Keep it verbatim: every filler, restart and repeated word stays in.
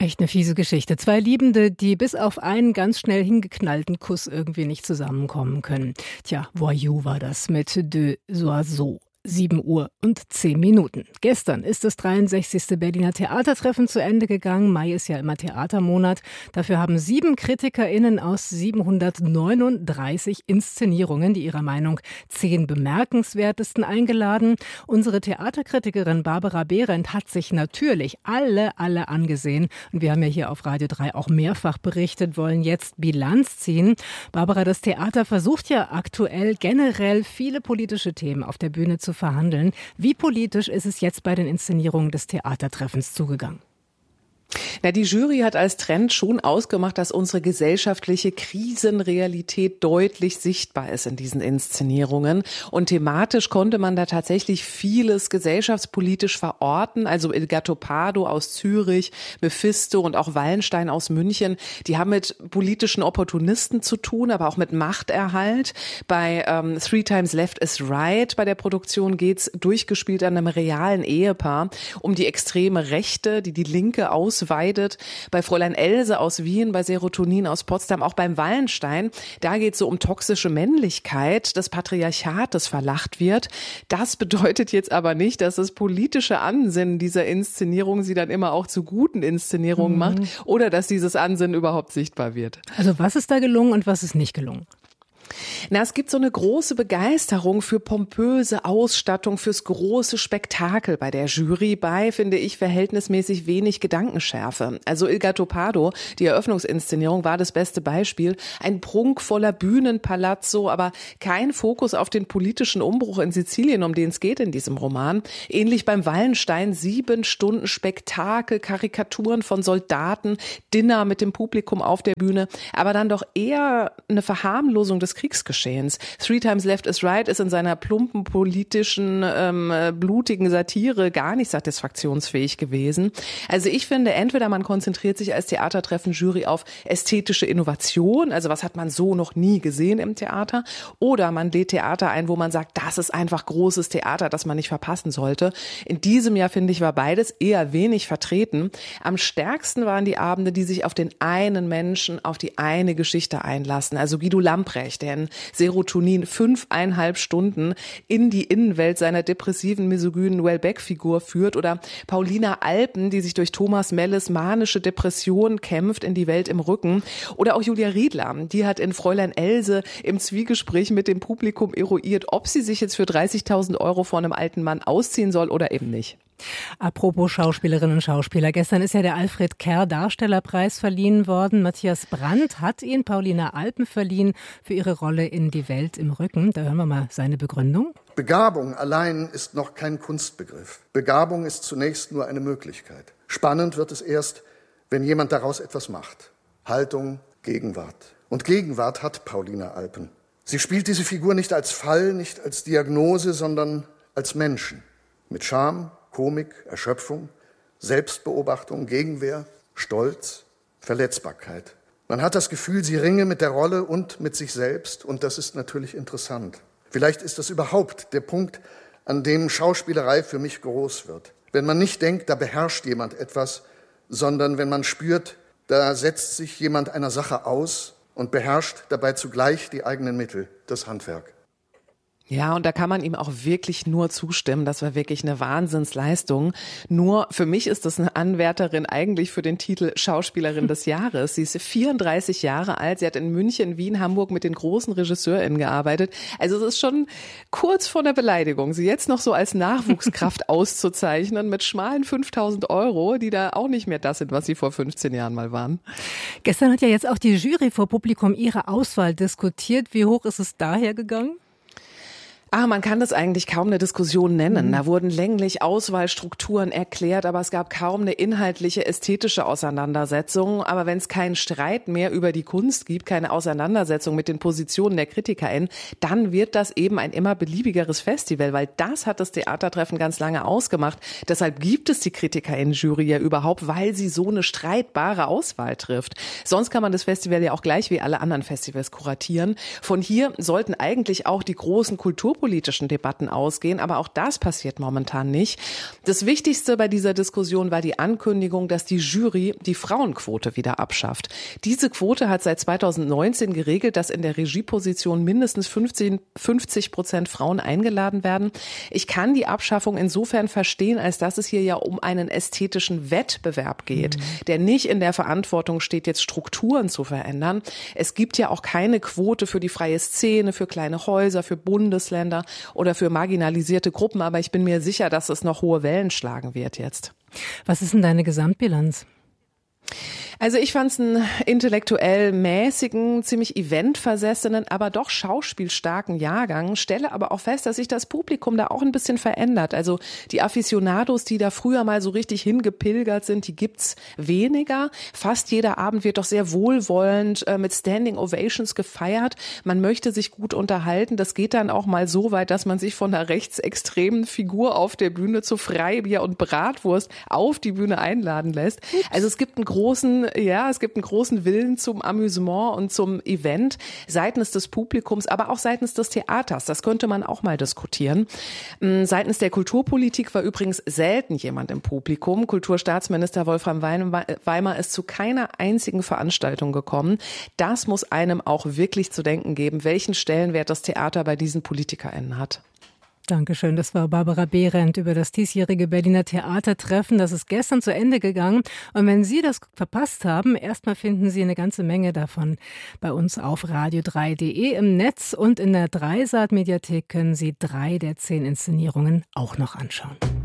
Echt eine fiese Geschichte. Zwei Liebende, die bis auf einen ganz schnell hingeknallten Kuss irgendwie nicht zusammenkommen können. Tja, Voyou war das mit Deux Oiseaux. sieben Uhr und zehn Minuten. Gestern ist das dreiundsechzigste Berliner Theatertreffen zu Ende gegangen. Mai ist ja immer Theatermonat. Dafür haben sieben KritikerInnen aus siebenhundertneununddreißig Inszenierungen, die ihrer Meinung zehn bemerkenswertesten eingeladen. Unsere Theaterkritikerin Barbara Behrendt hat sich natürlich alle, alle angesehen. Und wir haben ja hier auf Radio drei auch mehrfach berichtet, wollen jetzt Bilanz ziehen. Barbara, das Theater versucht ja aktuell generell viele politische Themen auf der Bühne zu verhandeln. Wie politisch ist es jetzt bei den Inszenierungen des Theatertreffens zugegangen? Na, die Jury hat als Trend schon ausgemacht, dass unsere gesellschaftliche Krisenrealität deutlich sichtbar ist in diesen Inszenierungen. Und thematisch konnte man da tatsächlich vieles gesellschaftspolitisch verorten. Also Il Gattopardo aus Zürich, Mephisto und auch Wallenstein aus München, die haben mit politischen Opportunisten zu tun, aber auch mit Machterhalt. Bei ähm, Three Times Left is Right, bei der Produktion geht's durchgespielt an einem realen Ehepaar um die extreme Rechte, die die Linke ausweitet. Bei Fräulein Else aus Wien, bei Serotonin aus Potsdam, auch beim Wallenstein, da geht es so um toxische Männlichkeit, das Patriarchat, das verlacht wird. Das bedeutet jetzt aber nicht, dass das politische Ansinnen dieser Inszenierung sie dann immer auch zu guten Inszenierungen mhm. macht oder dass dieses Ansinnen überhaupt sichtbar wird. Also was ist da gelungen und was ist nicht gelungen? Na, es gibt so eine große Begeisterung für pompöse Ausstattung, fürs große Spektakel bei der Jury, bei, finde ich, verhältnismäßig wenig Gedankenschärfe. Also Il Gattopardo, die Eröffnungsinszenierung, war das beste Beispiel. Ein prunkvoller Bühnenpalazzo, aber kein Fokus auf den politischen Umbruch in Sizilien, um den es geht in diesem Roman. Ähnlich beim Wallenstein, sieben Stunden Spektakel, Karikaturen von Soldaten, Dinner mit dem Publikum auf der Bühne, aber dann doch eher eine Verharmlosung des Kriegsgeschehens. Three Times Left is Right ist in seiner plumpen, politischen, ähm, blutigen Satire gar nicht satisfaktionsfähig gewesen. Also ich finde, entweder man konzentriert sich als Theatertreffen-Jury auf ästhetische Innovation, also was hat man so noch nie gesehen im Theater, oder man lädt Theater ein, wo man sagt, das ist einfach großes Theater, das man nicht verpassen sollte. In diesem Jahr, finde ich, war beides eher wenig vertreten. Am stärksten waren die Abende, die sich auf den einen Menschen, auf die eine Geschichte einlassen. Also Guido Lamprecht, der in Serotonin fünfeinhalb Stunden in die Innenwelt seiner depressiven, misogynen Welbeck-Figur führt, oder Paulina Alpen, die sich durch Thomas Melles manische Depression kämpft in Die Welt im Rücken, oder auch Julia Riedler, die hat in Fräulein Else im Zwiegespräch mit dem Publikum eruiert, ob sie sich jetzt für dreißigtausend Euro vor einem alten Mann ausziehen soll oder eben nicht. Apropos Schauspielerinnen und Schauspieler. Gestern ist ja der Alfred Kerr Darstellerpreis verliehen worden. Matthias Brandt hat ihn Paulina Alpen verliehen für ihre Rolle in Die Welt im Rücken. Da hören wir mal seine Begründung. Begabung allein ist noch kein Kunstbegriff. Begabung ist zunächst nur eine Möglichkeit. Spannend wird es erst, wenn jemand daraus etwas macht. Haltung, Gegenwart. Und Gegenwart hat Paulina Alpen. Sie spielt diese Figur nicht als Fall, nicht als Diagnose, sondern als Menschen. Mit Scham, Komik, Erschöpfung, Selbstbeobachtung, Gegenwehr, Stolz, Verletzbarkeit. Man hat das Gefühl, sie ringe mit der Rolle und mit sich selbst, und das ist natürlich interessant. Vielleicht ist das überhaupt der Punkt, an dem Schauspielerei für mich groß wird. Wenn man nicht denkt, da beherrscht jemand etwas, sondern wenn man spürt, da setzt sich jemand einer Sache aus und beherrscht dabei zugleich die eigenen Mittel, das Handwerk. Ja, und da kann man ihm auch wirklich nur zustimmen. Das war wirklich eine Wahnsinnsleistung. Nur für mich ist das eine Anwärterin eigentlich für den Titel Schauspielerin des Jahres. Sie ist vierunddreißig Jahre alt. Sie hat in München, Wien, Hamburg mit den großen RegisseurInnen gearbeitet. Also es ist schon kurz vor der Beleidigung, sie jetzt noch so als Nachwuchskraft auszuzeichnen mit schmalen fünftausend Euro, die da auch nicht mehr das sind, was sie vor fünfzehn Jahren mal waren. Gestern hat ja jetzt auch die Jury vor Publikum ihre Auswahl diskutiert. Wie hoch ist es daher gegangen? Ah, man kann das eigentlich kaum eine Diskussion nennen. Da wurden länglich Auswahlstrukturen erklärt, aber es gab kaum eine inhaltliche, ästhetische Auseinandersetzung. Aber wenn es keinen Streit mehr über die Kunst gibt, keine Auseinandersetzung mit den Positionen der KritikerInnen, dann wird das eben ein immer beliebigeres Festival, weil das hat das Theatertreffen ganz lange ausgemacht. Deshalb gibt es die KritikerInnen-Jury ja überhaupt, weil sie so eine streitbare Auswahl trifft. Sonst kann man das Festival ja auch gleich wie alle anderen Festivals kuratieren. Von hier sollten eigentlich auch die großen Kulturprojekte kulturpolitischen Debatten ausgehen, aber auch das passiert momentan nicht. Das Wichtigste bei dieser Diskussion war die Ankündigung, dass die Jury die Frauenquote wieder abschafft. Diese Quote hat seit zweitausendneunzehn geregelt, dass in der Regieposition mindestens fünfzig Prozent Frauen eingeladen werden. Ich kann die Abschaffung insofern verstehen, als dass es hier ja um einen ästhetischen Wettbewerb geht, mhm. der nicht in der Verantwortung steht, jetzt Strukturen zu verändern. Es gibt ja auch keine Quote für die freie Szene, für kleine Häuser, für Bundesländer oder für marginalisierte Gruppen, aber ich bin mir sicher, dass es noch hohe Wellen schlagen wird jetzt. Was ist denn deine Gesamtbilanz? Also ich fand es einen intellektuell mäßigen, ziemlich eventversessenen, aber doch schauspielstarken Jahrgang, stelle aber auch fest, dass sich das Publikum da auch ein bisschen verändert. Also die Aficionados, die da früher mal so richtig hingepilgert sind, die gibt's weniger. Fast jeder Abend wird doch sehr wohlwollend äh, mit Standing Ovations gefeiert. Man möchte sich gut unterhalten. Das geht dann auch mal so weit, dass man sich von einer rechtsextremen Figur auf der Bühne zu Freibier und Bratwurst auf die Bühne einladen lässt. Ups. Also es gibt einen großen Ja, es gibt einen großen Willen zum Amüsement und zum Event seitens des Publikums, aber auch seitens des Theaters. Das könnte man auch mal diskutieren. Seitens der Kulturpolitik war übrigens selten jemand im Publikum. Kulturstaatsminister Wolfram Weimar ist zu keiner einzigen Veranstaltung gekommen. Das muss einem auch wirklich zu denken geben, welchen Stellenwert das Theater bei diesen PolitikerInnen hat. Dankeschön. Das war Barbara Behrendt über das diesjährige Berliner Theatertreffen. Das ist gestern zu Ende gegangen. Und wenn Sie das verpasst haben, erstmal finden Sie eine ganze Menge davon bei uns auf radio drei punkt de im Netz. Und in der Dreisat-Mediathek können Sie drei der zehn Inszenierungen auch noch anschauen.